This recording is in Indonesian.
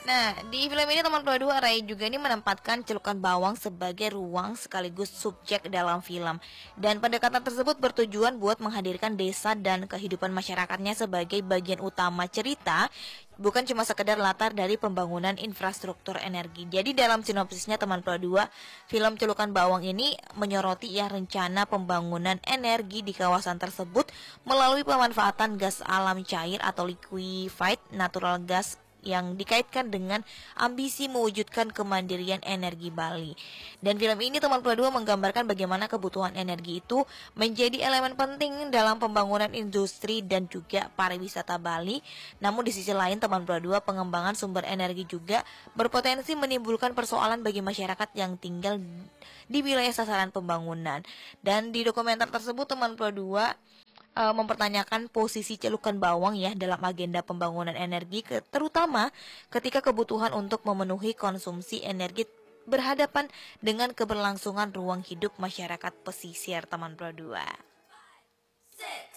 Nah, di film ini teman Pro 2 Ray juga ini menempatkan celukan bawang sebagai ruang sekaligus subjek dalam film. Dan pendekatan tersebut bertujuan buat menghadirkan desa dan kehidupan masyarakatnya sebagai bagian utama cerita, bukan cuma sekedar latar dari pembangunan infrastruktur energi. Jadi dalam sinopsisnya teman Pro 2, film Celukan Bawang ini menyoroti ya rencana pembangunan energi di kawasan tersebut melalui pemanfaatan gas alam cair atau liquefied natural gas yang dikaitkan dengan ambisi mewujudkan kemandirian energi Bali. Dan film ini teman Pro 2 menggambarkan bagaimana kebutuhan energi itu menjadi elemen penting dalam pembangunan industri dan juga pariwisata Bali. Namun di sisi lain teman Pro 2, pengembangan sumber energi juga berpotensi menimbulkan persoalan bagi masyarakat yang tinggal di wilayah sasaran pembangunan. Dan di dokumenter tersebut teman Pro 2 mempertanyakan posisi celukan bawang ya dalam agenda pembangunan energi, terutama ketika kebutuhan untuk memenuhi konsumsi energi berhadapan dengan keberlangsungan ruang hidup masyarakat pesisir teman Pro 2.